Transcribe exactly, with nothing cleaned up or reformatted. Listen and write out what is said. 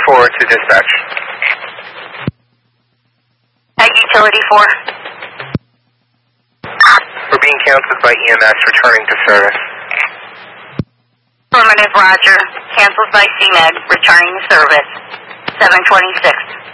four to dispatch. At Utility four. We're being canceled by E M S, returning to service. Affirmative, roger. Canceled by C M E D, returning to service. seven twenty-six.